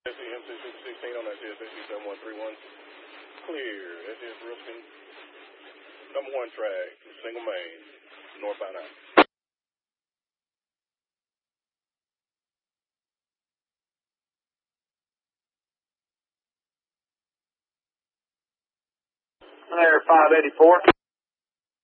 MC16 on that TSC 7131. Clear. SS Ruskin. Number 1 track. Single main. Northbound out. There, 584.